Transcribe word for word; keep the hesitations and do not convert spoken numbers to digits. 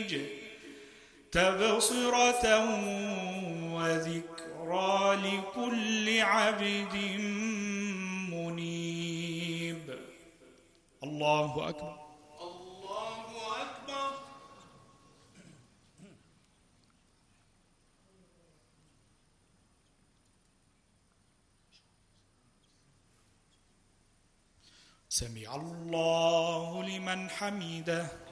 تبصرة وذكرى لكل عبد منيب. الله أكبر. الله أكبر. سمع الله لمن حمده.